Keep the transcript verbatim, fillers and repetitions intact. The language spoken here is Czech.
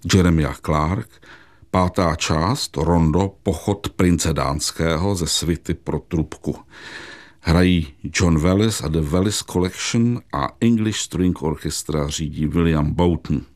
Jeremiah Clark, pátá část, rondo Pochod prince dánského ze svity pro trubku. Hrají John Wallis a The Wallis Collection a English String Orchestra řídí William Boughton.